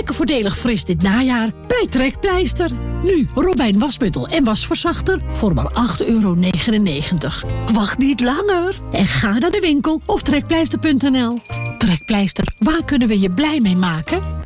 Lekker voordelig fris dit najaar bij Trekpleister. Nu Robijn wasmiddel en wasverzachter voor maar €8,99. Wacht niet langer en ga naar de winkel of trekpleister.nl. Trekpleister, waar kunnen we je blij mee maken?